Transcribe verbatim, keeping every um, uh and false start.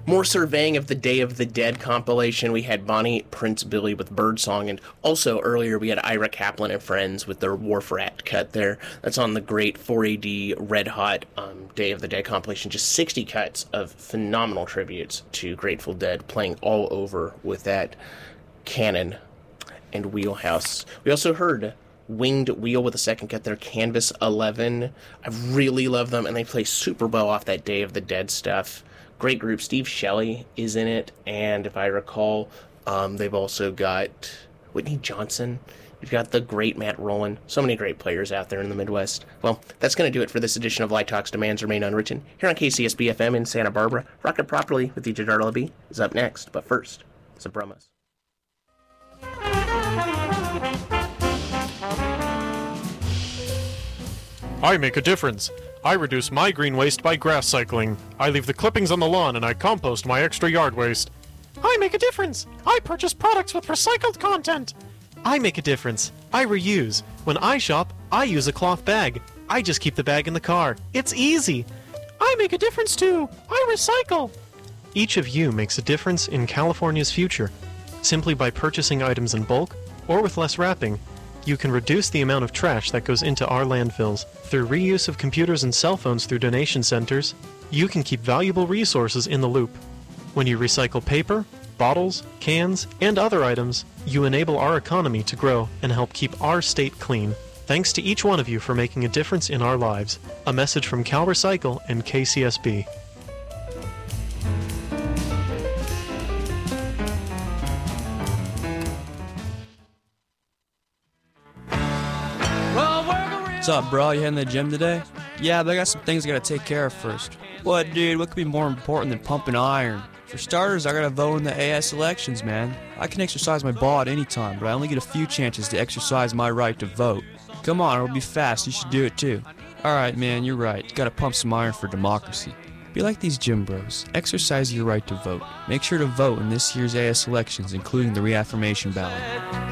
More surveying of the Day of the Dead compilation. We had Bonnie Prince Billy with Birdsong, and also earlier we had Ira Kaplan and Friends with their Wharf Rat cut there. That's on the great four A D Red Hot um, Day of the Dead compilation. Just sixty cuts of phenomenal tributes to Grateful Dead, playing all over with that canon and wheelhouse. We also heard Winged Wheel with a second cut there, Canvas eleven. I really love them, and they play super well off that Day of the Dead stuff. Great group. Steve Shelley is in it, and if I recall, um, they've also got Whitney Johnson. You've got the great Matt Rowland. So many great players out there in the Midwest. Well, that's going to do it for this edition of Light Talks Demands Remain Unwritten here on K C S B F M in Santa Barbara. Rock It Properly with D J Darlaby is up next, but first, some promos. I make a difference. I reduce my green waste by grass cycling. I leave the clippings on the lawn and I compost my extra yard waste. I make a difference. I purchase products with recycled content. I make a difference. I reuse. When I shop, I use a cloth bag. I just keep the bag in the car. It's easy. I make a difference too. I recycle. Each of you makes a difference in California's future. Simply by purchasing items in bulk or with less wrapping, you can reduce the amount of trash that goes into our landfills. Through reuse of computers and cell phones through donation centers, you can keep valuable resources in the loop. When you recycle paper, bottles, cans, and other items, you enable our economy to grow and help keep our state clean. Thanks to each one of you for making a difference in our lives. A message from Cal Recycle and K C S B. What's up, bro? You heading to the gym today? Yeah, but I got some things I gotta take care of first. What, dude? What could be more important than pumping iron? For starters, I gotta vote in the A S elections, man. I can exercise my ball at any time, but I only get a few chances to exercise my right to vote. Come on, it'll be fast. You should do it too. Alright, man, you're right. You gotta pump some iron for democracy. Be like these gym bros. Exercise your right to vote. Make sure to vote in this year's A S elections, including the reaffirmation ballot.